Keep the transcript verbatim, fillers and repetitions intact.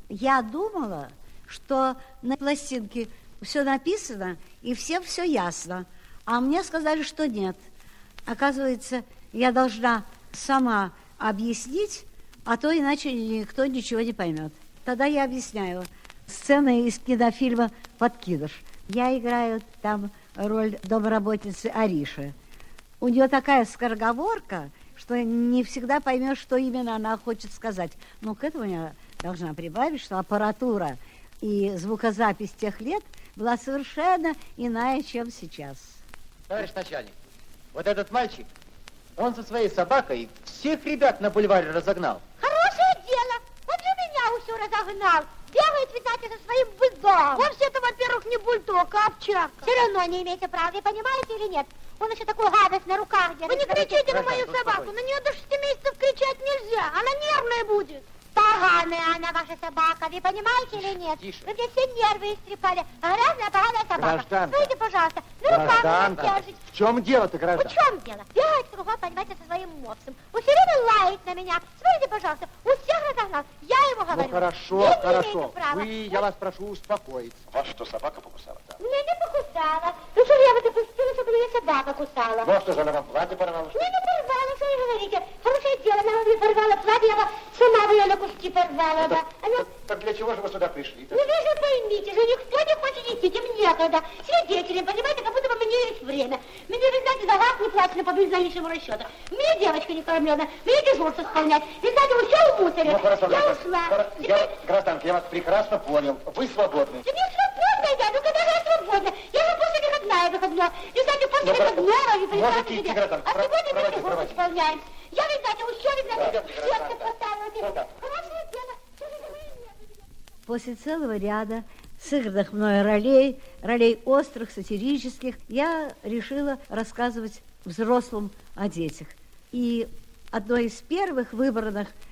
Я думала, что на пластинке все написано и всем все ясно. А мне сказали, что нет. Оказывается, я должна сама объяснить, а то иначе никто ничего не поймет. Тогда я объясняю. Сцена из кинофильма «Подкидыш». Я играю там роль домработницы Ариши. У нее такая скороговорка, что не всегда поймешь, что именно она хочет сказать. Но к этому я должна прибавить, что аппаратура и звукозапись тех лет была совершенно иная, чем сейчас. Товарищ начальник, вот этот мальчик, он со своей собакой всех ребят на бульваре разогнал. Хорошее дело. Он же меня усё разогнал. Бегает, видать, со своим бульдогом. Вообще-то, во-первых, не бульдог, а овчарка. Все равно не имеете права, вы понимаете или нет? Он еще такую гадость на руках держит. Вы не кричите на мою собаку. На нее до шести месяцев кричать нельзя. Она нервная будет. Поганая она, ваша собака, вы понимаете или нет? Тише. Вы мне все нервы истрепали. Грязная, поганая собака. Гражданка. Скажите, пожалуйста, на руках Гражданка, меня держите. в чем дело-то, гражданка? В чем дело? Бегает кругом, понимаете, со своим мопсом. Все время лает на меня. Смотрите, пожалуйста, у всех разогнал. Я ему говорю. Ну хорошо, вы не хорошо. имеете права. Вы, я вас прошу успокоиться. Вас что, собака покусала? Да? Меня не покусала. Ну что же я бы допустила, чтобы меня собака кусала? Ну, а что же она вам платье порвала? Не, не порвала, что вы говорите? Хорошее дело, она мне порвала платье, я бы сама бы ее на куски порвала. Да. Она... Так, так для чего же вы сюда пришли? Ну вы же поймите, же никто не хочет идти, им некогда. Свидетели, понимаете, как будто бы мне есть время. Мне, вы знаете, за газ не платят по безналичному расчету. Мне девочка не кормлена, мне дежурство исполнять. Вы знаете, вы все умусорили. Ну, хорошо, я гражданка, ушла. хоро- Теперь... я, гражданка, я вас прекрасно понял. Вы свободны. Да не свободная я, ну когда же я свободна? Я же после выходная выходной. И знаете, после Ну, выходного вы представьте можете идти, себе. гражданка, А про- сегодня мы проводите, дежурство проводите. исполняем. Я, вы знаете, еще, вы знаете, Пойдемте, счетки гражданка. поставила. Ну, да. Хорошее дело. Что же вы нет? После целого ряда сыгранных мной ролей, ролей острых, сатирических, я решила рассказывать взрослым о детях. И одной из первых выбранных